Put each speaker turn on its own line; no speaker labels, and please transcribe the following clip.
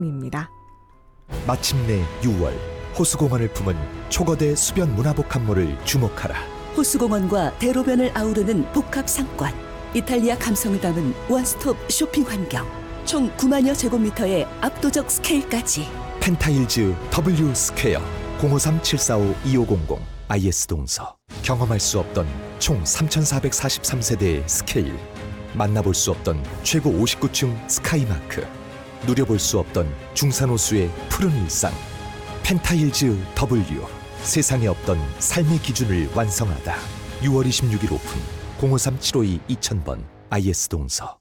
입니다.
마침내 6월 호수공원을 품은 초거대 수변 문화복합물을 주목하라.
호수공원과 대로변을 아우르는 복합 상권, 이탈리아 감성을 담은 원스톱 쇼핑 환경, 총 9만여 제곱미터의 압도적 스케일까지.
펜타일즈 W 스퀘어 053-745-2500 IS 동서. 경험할 수 없던 총 3,443세대의 스케일, 만나볼 수 없던 최고 59층 스카이마크, 누려볼 수 없던 중산호수의 푸른 일상. 펜타일즈 W, 세상에 없던 삶의 기준을 완성하다. 6월 26일 오픈 053-752-2000번 IS 동서.